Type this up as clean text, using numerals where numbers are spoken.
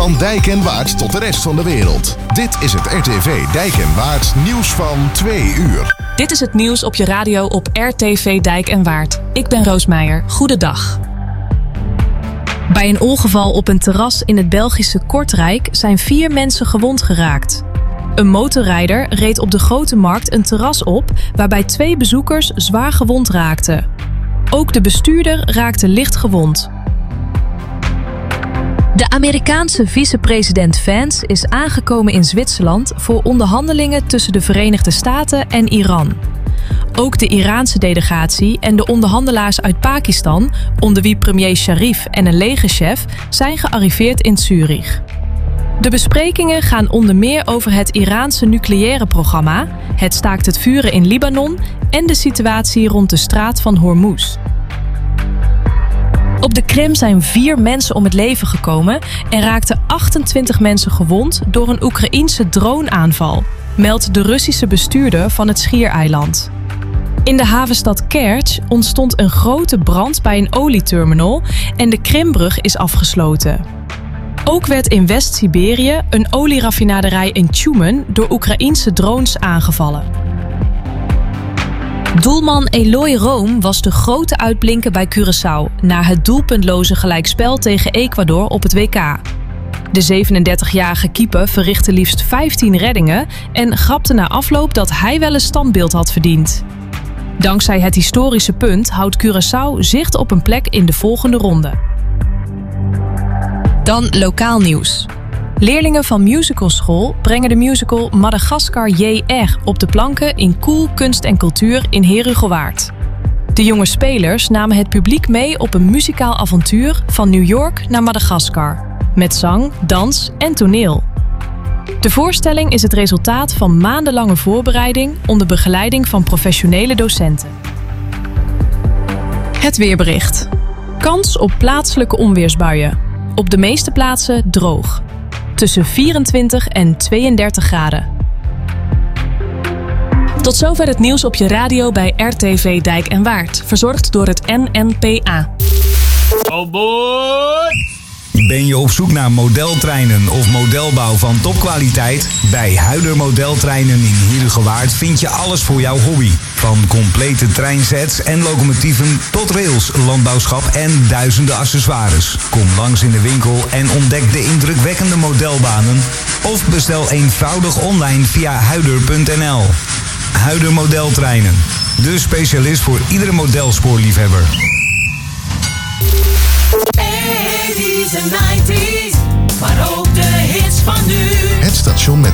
Van Dijk en Waard tot de rest van de wereld. Dit is het RTV Dijk en Waard nieuws van 2 uur. Dit is het nieuws op je radio op RTV Dijk en Waard. Ik ben Roos Meijer. Goedendag. Bij een ongeval op een terras in het Belgische Kortrijk zijn 4 mensen gewond geraakt. Een motorrijder reed op de Grote Markt een terras op, waarbij 2 bezoekers zwaar gewond raakten. Ook de bestuurder raakte licht gewond. De Amerikaanse vicepresident Vance is aangekomen in Zwitserland voor onderhandelingen tussen de Verenigde Staten en Iran. Ook de Iraanse delegatie en de onderhandelaars uit Pakistan, onder wie premier Sharif en een legerchef, zijn gearriveerd in Zurich. De besprekingen gaan onder meer over het Iraanse nucleaire programma, het staakt het vuren in Libanon en de situatie rond de straat van Hormuz. Op de Krim zijn 4 mensen om het leven gekomen en raakten 28 mensen gewond door een Oekraïense droneaanval, meldt de Russische bestuurder van het schiereiland. In de havenstad Kerch ontstond een grote brand bij een olieterminal en de Krimbrug is afgesloten. Ook werd in West-Siberië een olieraffinaderij in Tjumen door Oekraïense drones aangevallen. Doelman Eloy Room was de grote uitblinker bij Curaçao na het doelpuntloze gelijkspel tegen Ecuador op het WK. De 37-jarige keeper verrichtte liefst 15 reddingen en grapte na afloop dat hij wel een standbeeld had verdiend. Dankzij het historische punt houdt Curaçao zicht op een plek in de volgende ronde. Dan lokaal nieuws. Leerlingen van musicalschool brengen de musical Madagaskar J.R. op de planken in Cool Kunst en Cultuur in Herugewaard. De jonge spelers namen het publiek mee op een muzikaal avontuur van New York naar Madagaskar. Met zang, dans en toneel. De voorstelling is het resultaat van maandenlange voorbereiding onder begeleiding van professionele docenten. Het weerbericht. Kans op plaatselijke onweersbuien. Op de meeste plaatsen droog. Tussen 24 en 32 graden. Tot zover het nieuws op je radio bij RTV Dijk en Waard. Verzorgd door het NNPA. Oh boy! Ben je op zoek naar modeltreinen of modelbouw van topkwaliteit? Bij Huider Modeltreinen in Herugewaard vind je alles voor jouw hobby. Van complete treinsets en locomotieven tot rails, landbouwschap en duizenden accessoires. Kom langs in de winkel en ontdek de indrukwekkende modelbanen. Of bestel eenvoudig online via huider.nl. Huider Modeltreinen. De specialist voor iedere modelspoorliefhebber. 80's en 90's, maar ook de hits van nu. Het station met